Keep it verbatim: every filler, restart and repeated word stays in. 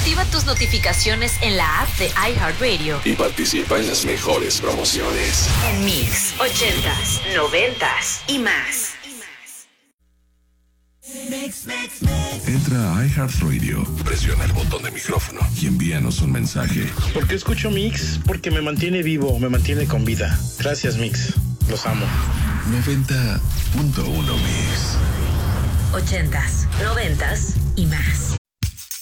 Activa tus notificaciones en la app de iHeartRadio y participa en las mejores promociones. En Mix, ochentas, noventas y más. Entra a iHeartRadio, presiona el botón de micrófono y envíanos un mensaje. ¿Por qué escucho Mix? Porque me mantiene vivo, me mantiene con vida. Gracias, Mix. Los amo. noventa punto uno Mix. Ochentas, noventas y más.